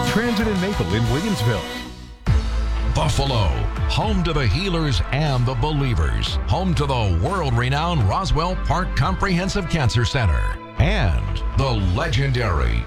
Transit and Maple in Williamsville. Buffalo, home to the healers and the believers, home to the world-renowned Roswell Park Comprehensive Cancer Center, and the legendary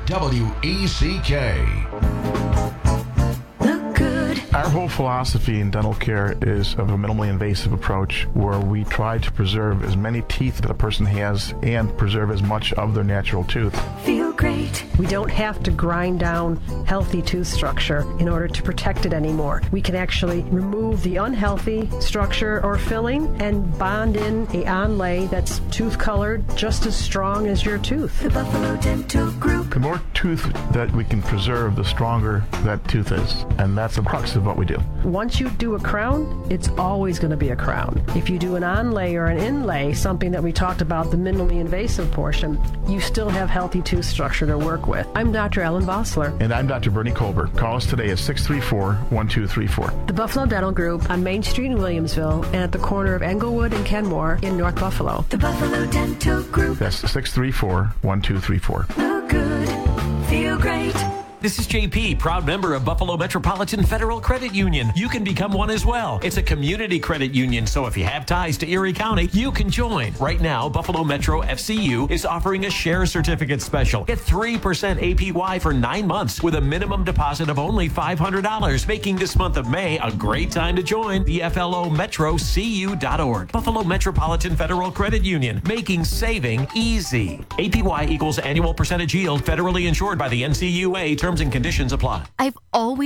WECK. Our whole philosophy in dental care is of a minimally invasive approach where we try to preserve as many teeth that a person has and preserve as much of their natural tooth. Feel great. We don't have to grind down healthy tooth structure in order to protect it anymore. We can actually remove the unhealthy structure or filling and bond in a onlay that's tooth colored just as strong as your tooth. The Buffalo Dental Group. The more tooth that we can preserve, the stronger that tooth is. And that's the crux of what we do. Once you do a crown, it's always going to be a crown. If you do an onlay or an inlay, something that we talked about, the minimally invasive portion, you still have healthy tooth structure to work with. I'm Dr. Ellen Vossler. And I'm Dr. Bernie Colbert. Call us today at 634-1234. The Buffalo Dental Group on Main Street in Williamsville and at the corner of Englewood and Kenmore in North Buffalo. The Buffalo Dental Group. That's 634-1234. Look good. Feel great. This is JP, proud member of Buffalo Metropolitan Federal Credit Union. You can become one as well. It's a community credit union, so if you have ties to Erie County, you can join. Right now, Buffalo Metro FCU is offering a share certificate special. Get 3% APY for 9 months with a minimum deposit of only $500, making this month of May a great time to join. BFLOMetroCU.org. Buffalo Metropolitan Federal Credit Union, making saving easy. APY equals annual percentage yield, federally insured by the NCUA. Terms and conditions apply. I've always